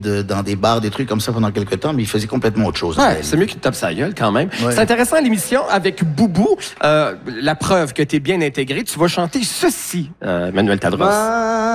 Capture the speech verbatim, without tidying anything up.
de, dans des bars, des trucs comme ça pendant quelques temps, mais il faisait complètement autre chose. Ouais, c'est mieux qu'il te tape sa gueule quand même. Ouais. C'est intéressant l'émission avec Boubou. Euh, la preuve que tu es bien intégré. Tu vas chanter ceci, euh, Manuel Tadros. Bah...